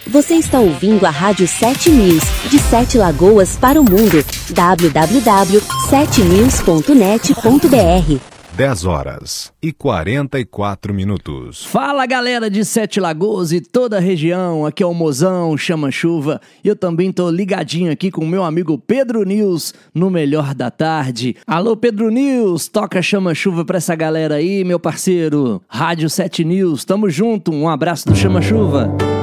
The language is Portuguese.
Você está ouvindo a Rádio 7 News, de 7 Lagoas para o mundo. www.7news.net.br 10h44. Fala, galera de Sete Lagoas e toda a região, aqui é o Mozão Chama Chuva e eu também tô ligadinho aqui com o meu amigo Pedro News no Melhor da Tarde. Alô, Pedro News, toca Chama Chuva pra essa galera aí, meu parceiro. Rádio 7 News, tamo junto, um abraço do Chama Chuva.